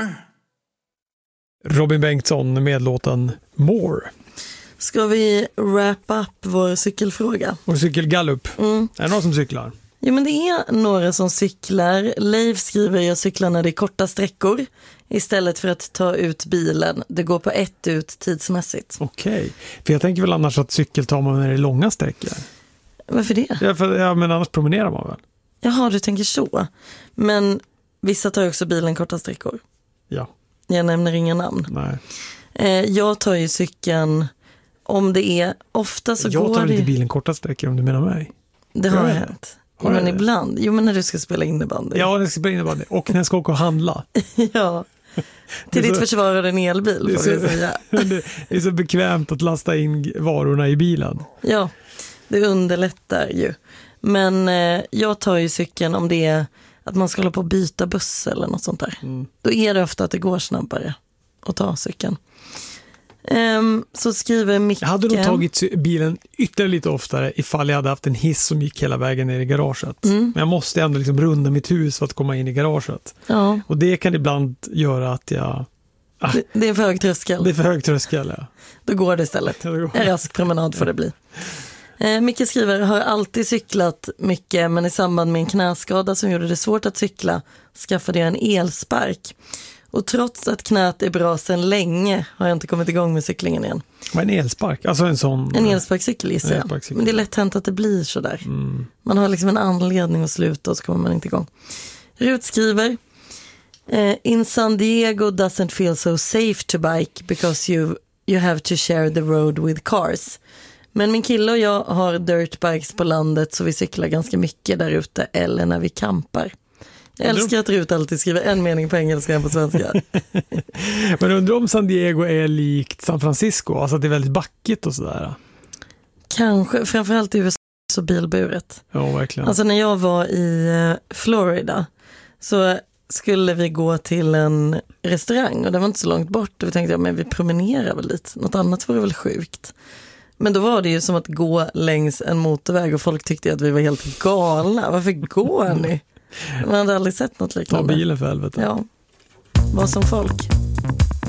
More. Robin Bengtsson med låten More. Ska vi wrap up vår cykelfråga? Och cykelgallup. Är det någon som cyklar? Jo, men det är några som cyklar. Leif skriver, jag cyklar när det är korta sträckor istället för att ta ut bilen. Det går på ett ut tidsmässigt. Okej. För jag tänker väl annars att cykel tar man när det är långa sträckor. Varför det? Ja, men annars promenerar man väl? Jaha, du tänker så. Men vissa tar också bilen korta sträckor. Ja. Jag nämner inga namn. Nej. Jag tar ju cykeln om det är ofta så jag går tar det... inte bilen korta sträckor om du menar mig. Det har hänt. Men ibland. Jo, men när du ska spela innebandy. Ja, när jag ska spela innebandy. Och när jag ska åka och handla. Ja. Till ditt försvar av en elbil, får vi säga. Det är så bekvämt att lasta in varorna i bilen. Ja, det underlättar ju. Men jag tar ju cykeln om det är att man ska hålla på att byta buss eller något sånt där. Då är det ofta att det går snabbare att ta cykeln. Så skriver Micke... Jag hade nog tagit bilen ytterligare lite oftare ifall jag hade haft en hiss som gick hela vägen ner i garaget. Men jag måste ändå liksom runda mitt hus för att komma in i garaget. Ja. Och det kan ibland göra att jag... Det är för hög tröskel. Det är för hög tröskel, ja. Då går det istället. En rask promenad får det bli. Micke skriver, har alltid cyklat mycket, men i samband med en knäskada som gjorde det svårt att cykla skaffade jag en elspark. Och trots att knät är bra sedan länge har jag inte kommit igång med cyklingen igen. Vad är en elspark? Alltså en sån... En elsparkcykel gissar jag. Men det är lätt hänt att det blir så där. Man har liksom en anledning att sluta och så kommer man inte igång. Rut skriver, in San Diego doesn't feel so safe to bike because you have to share the road with cars. Men min kille och jag har dirtbikes på landet så vi cyklar ganska mycket där ute eller när vi campar. Jag älskar att Rut alltid skriver en mening på engelska än på svenska. Men undrar om San Diego är likt San Francisco? Alltså att det är väldigt backigt och sådär. Kanske, framförallt i USA så bilburet. Ja, verkligen. Alltså när jag var i Florida så skulle vi gå till en restaurang och det var inte så långt bort. Och vi tänkte, men vi promenerar väl lite. Något annat vore väl sjukt. Men då var det ju som att gå längs en motorväg och folk tyckte att vi var helt galna. Varför går ni? Man hade aldrig sett något liknande. Ta bilen för helvete. Ja, var som folk.